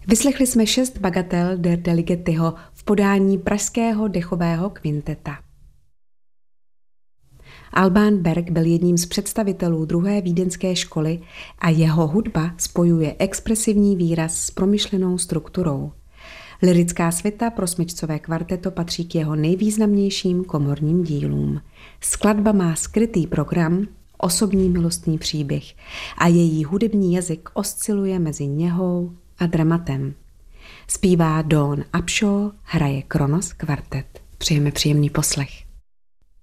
Vyslechli jsme 6 bagatel der Deligettiho v podání pražského dechového kvinteta. Alban Berg byl jedním z představitelů druhé vídeňské školy a jeho hudba spojuje expresivní výraz s promyšlenou strukturou. Lyrická svita pro smyčcové kvarteto patří k jeho nejvýznamnějším komorním dílům. Skladba má skrytý program, osobní milostný příběh a její hudební jazyk osciluje mezi něhou a dramatem. Zpívá Dawn Upshaw, hraje Kronos kvartet. Přejeme příjemný poslech.